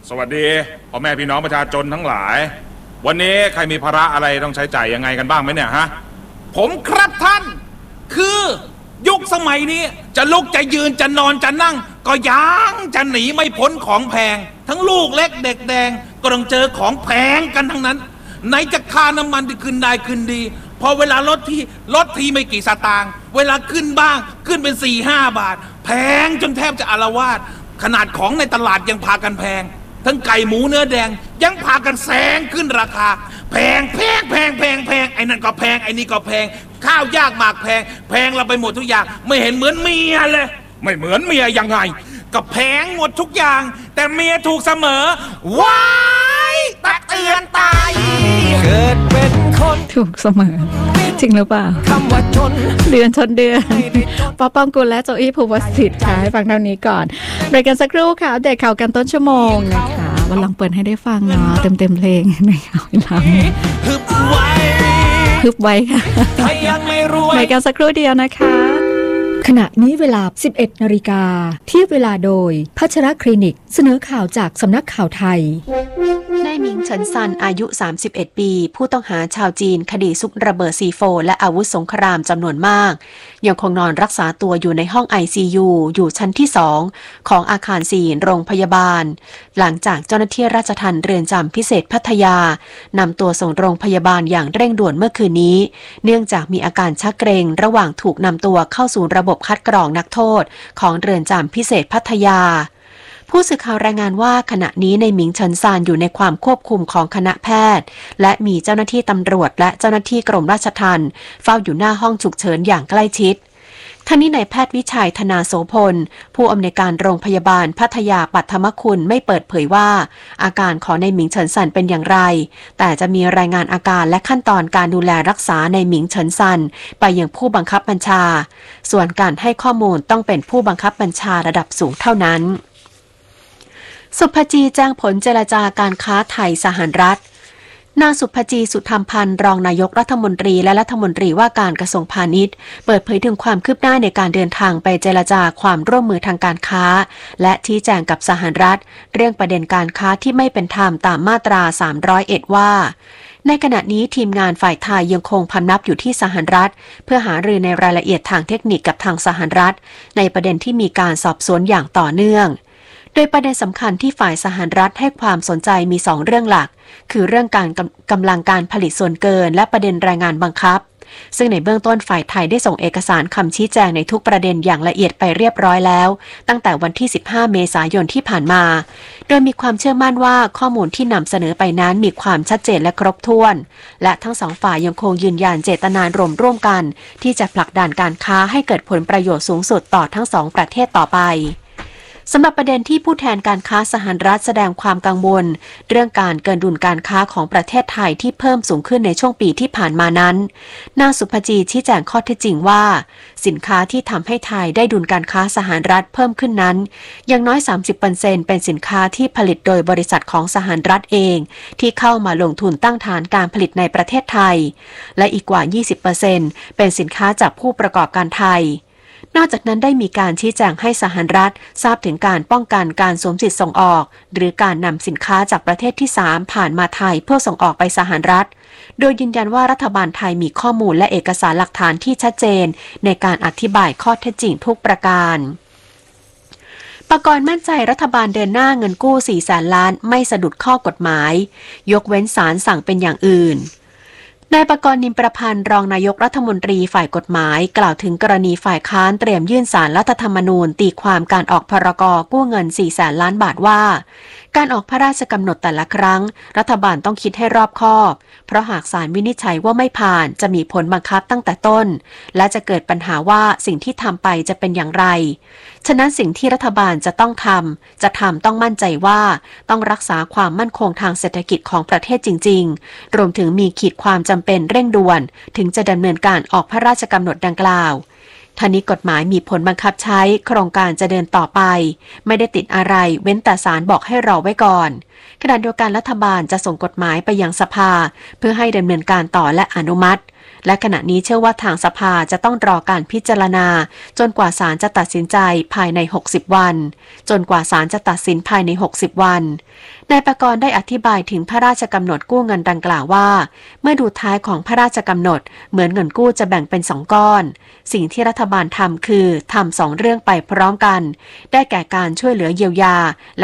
สวัสดีพ่อแม่พี่น้องประชาชนทั้งหลายวันนี้ใครมีภาระอะไรต้องใช้จ่ายยังไงกันบ้างไหมเนี่ยฮะผมครับท่านคือยุคสมัยนี้จะลุกจะยืนจะนอนจะนั่งก็ยังจะหนีไม่พ้นของแพงทั้งลูกเล็กเด็กแดงก็ต้องเจอของแพงกันทั้งนั้นไหนจะค่าน้ำมันที่ขึ้นได้ขึ้นดีพอเวลาลดทีไม่กี่สตางค์เวลาขึ้นบ้างขึ้นเป็น 4-5 บาทแพงจนแทบจะอาละวาดขนาดของในตลาดยังพากันแพงทั้งไก่หมูเนื้อแดงยังพากันแซงขึ้นราคาแพงไอ้นั่นก็แพงไอ้นี่ก็แพงข้าวยากหมากแพงเราไปหมดทุกอย่างไม่เห็นเหมือนเมียเลยไม่เหมือนเมียยังไงก็แพงหมดทุกอย่างแต่เมียถูกเสมอว้ายตักเตือนตายเกิดเป็นคนถูกเสมอจริงหรือเปล่าคำว่าจนเดือนชนเดือนป๊อปปองกุลและโจอี้ภูวสิทธิ์ค่ะให้ฟังเท่านี้ก่อนเบรกกันสักครู่ค่ะอัปเดตข่าวกันต้นชั่วโมงนะคะวันหลังเปิดให้ได้ฟังเนาะเต็มเพลงในข่าวหลังฮึบไว้ค่ะเบรกกันสักครู่เดียวนะคะขณะนี้เวลา 11 นาฬิกาที่เวลาโดยพัชรคลินิกเสนอข่าวจากสำนักข่าวไทยนายหมิงเฉินซันอายุ31ปีผู้ต้องหาชาวจีนคดีซุกระเบิดC4และอาวุธสงครามจำนวนมากยังคงนอนรักษาตัวอยู่ในห้อง ICU อยู่ชั้นที่2ของอาคาร4โรงพยาบาลหลังจากเจ้าหน้าที่ราชทัณฑ์เรือนจำพิเศษพัทยานำตัวส่งโรงพยาบาลอย่างเร่งด่วนเมื่อคืนนี้เนื่องจากมีอาการชักเกร็งระหว่างถูกนำตัวเข้าสู่ระบบคัดกรองนักโทษของเรือนจำพิเศษพัทยาผู้สื่อข่าวรายงานว่าขณะนี้ในหมิงเฉินซานอยู่ในความควบคุมของคณะแพทย์และมีเจ้าหน้าที่ตำรวจและเจ้าหน้าที่กรมราชทัณฑ์เฝ้าอยู่หน้าห้องฉุกเฉินอย่างใกล้ชิดทั้งนี้นายแพทย์วิชัยธนาโสพลผู้อำนวยการโรงพยาบาลพัทยาปัทมคุณไม่เปิดเผยว่าอาการของนายหมิงเฉินซันเป็นอย่างไรแต่จะมีรายงานอาการและขั้นตอนการดูแลรักษาในหมิงเฉินซันไปยังผู้บังคับบัญชาส่วนการให้ข้อมูลต้องเป็นผู้บังคับบัญชาระดับสูงเท่านั้นสุภจีแจ้งผลเจรจาการค้าไทยสหรัฐนางสุภจีสุธรรมพันธ์รองนายกรัฐมนตรีและรัฐมนตรีว่าการกระทรวงพาณิชย์เปิดเผยถึงความคืบหน้าในการเดินทางไปเจรจาความร่วมมือทางการค้าและชี้แจงกับสหรัฐเรื่องประเด็นการค้าที่ไม่เป็นธรรมตามมาตรา301ว่าในขณะนี้ทีมงานฝ่ายไทยยังคงพำนับอยู่ที่สหรัฐเพื่อหารือในรายละเอียดทางเทคนิคกับทางสหรัฐในประเด็นที่มีการสอบสวนอย่างต่อเนื่องโดยประเด็นสำคัญที่ฝ่ายสหรัฐให้ความสนใจมี2เรื่องหลักคือเรื่องการกำลังการผลิตส่วนเกินและประเด็นแรงงานบังคับซึ่งในเบื้องต้นฝ่ายไทยได้ส่งเอกสารคำชี้แจงในทุกประเด็นอย่างละเอียดไปเรียบร้อยแล้วตั้งแต่วันที่15เมษายนที่ผ่านมาโดยมีความเชื่อมั่นว่าข้อมูลที่นำเสนอไปนั้นมีความชัดเจนและครบถ้วนและทั้งสองฝ่ายยังคงยืนยันเจตนารมณ์ร่วมกันที่จะผลักดันการค้าให้เกิดผลประโยชน์สูงสุดต่อทั้ง2ประเทศต่อไปสำหรับประเด็นที่ผู้แทนการค้าสหรัฐแสดงความกังวลเรื่องการเกินดุลการค้าของประเทศไทยที่เพิ่มสูงขึ้นในช่วงปีที่ผ่านมานั้นนางสุภจีชี้แจงข้อเท็จจริงว่าสินค้าที่ทำให้ไทยได้ดุลการค้าสหรัฐเพิ่มขึ้นนั้นอย่างน้อย 30% เป็นสินค้าที่ผลิตโดยบริษัทของสหรัฐเองที่เข้ามาลงทุนตั้งฐานการผลิตในประเทศไทยและอีกกว่า 20% เป็นสินค้าจากผู้ประกอบการไทยนอกจากนั้นได้มีการชี้แจงให้สหรัฐทราบถึงการป้องกันการสวมสิทธิส่งออกหรือการนำสินค้าจากประเทศที่3ผ่านมาไทยเพื่อส่งออกไปสหรัฐโดยยืนยันว่ารัฐบาลไทยมีข้อมูลและเอกสารหลักฐานที่ชัดเจนในการอธิบายข้อเท็จจริงทุกประการปกรณ์มั่นใจรัฐบาลเดินหน้าเงินกู้400,000 ล้านไม่สะดุดข้อกฎหมายยกเว้นศาลสั่งเป็นอย่างอื่นนายปกรณ์ นิมประพันธ์รองนายกรัฐมนตรีฝ่ายกฎหมายกล่าวถึงกรณีฝ่ายค้านเตรียมยื่นศาลรัฐธรรมนูญตีความการออกพรก.กู้เงิน400,000 ล้านบาทว่าการออกพระราชกำหนดแต่ละครั้งรัฐบาลต้องคิดให้รอบคอบเพราะหากศาลวินิจฉัยว่าไม่ผ่านจะมีผลบังคับตั้งแต่ต้นและจะเกิดปัญหาว่าสิ่งที่ทำไปจะเป็นอย่างไรฉะนั้นสิ่งที่รัฐบาลจะต้องทำต้องมั่นใจว่าต้องรักษาความมั่นคงทางเศรษฐกิจของประเทศจริงๆรวมถึงมีขีดความจำเป็นเร่งด่วนถึงจะดำเนินการออกพระราชกำหนดดังกล่าวทั้งนี้กฎหมายมีผลบังคับใช้โครงการจะเดินต่อไปไม่ได้ติดอะไรเว้นแต่ศาลบอกให้รอไว้ก่อนขณะเดียวกันรัฐบาลจะส่งกฎหมายไปยังสภาเพื่อให้ดำเนินการต่อและอนุมัติและขณะนี้เชื่อว่าทางสภาจะต้องรอการพิจารณาจนกว่าศาลจะตัดสินใจภายใน60วันจนกว่าศาลจะตัดสินภายใน60วันนายประกรณ์ได้อธิบายถึงพระราชกำหนดกู้เงินดังกล่าวว่าเมื่อดูท้ายของพระราชกำหนดเหมือนเงินกู้จะแบ่งเป็น2ก้อนสิ่งที่รัฐบาลทำคือทำ2เรื่องไปพร้อมกันได้แก่การช่วยเหลือเยียวยาและ